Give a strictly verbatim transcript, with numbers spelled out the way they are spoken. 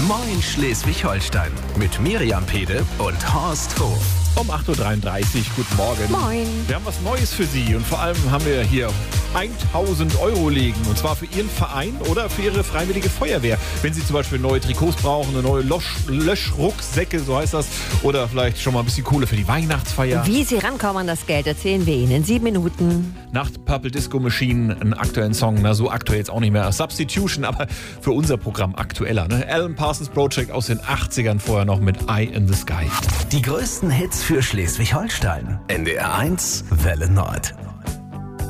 Moin Schleswig-Holstein mit Miriam Pede und Horst Hof. Um acht Uhr dreiunddreißig, guten Morgen. Moin. Wir haben was Neues für Sie und vor allem haben wir hier tausend Euro liegen. Und zwar für Ihren Verein oder für Ihre freiwillige Feuerwehr. Wenn Sie zum Beispiel neue Trikots brauchen, eine neue Losch- Löschrucksäcke, so heißt das. Oder vielleicht schon mal ein bisschen Kohle für die Weihnachtsfeier. Wie Sie rankommen an das Geld, erzählen wir Ihnen in sieben Minuten. Nach Purple Disco Machine einen aktuellen Song. Na, so aktuell jetzt auch nicht mehr. Substitution, aber für unser Programm aktueller. Ne? Alan Parsons Project aus den achtzigern, vorher noch mit Eye in the Sky. Die größten Hits für Schleswig-Holstein. N D R eins Welle Nord.